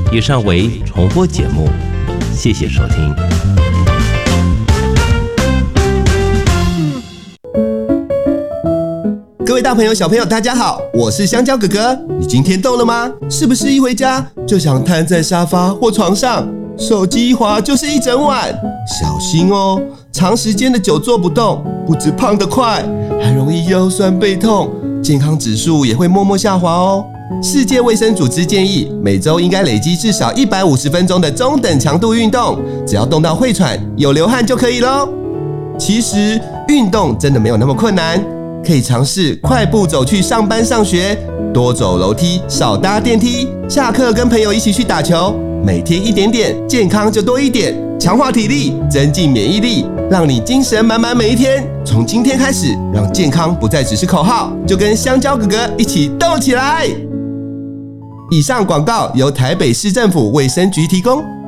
以上为重播节目，谢谢收听。 各位大朋友小朋友大家好，我是香蕉哥哥。你今天动了吗？是不是一回家就想瘫在沙发或床上，手机一滑就是一整晚？小心哦，长时间的久坐不动，不止胖得快，还容易腰酸背痛，健康指数也会默默下滑哦。世界卫生组织建议，每周应该累积至少150分钟的中等强度运动，只要动到会喘、有流汗就可以咯。其实运动真的没有那么困难，可以尝试快步走去上班上学，多走楼梯，少搭电梯，下课跟朋友一起去打球，每天一点点，健康就多一点，强化体力，增进免疫力，让你精神满满每一天。从今天开始，让健康不再只是口号，就跟香蕉哥哥一起动起来。以上广告由台北市政府卫生局提供。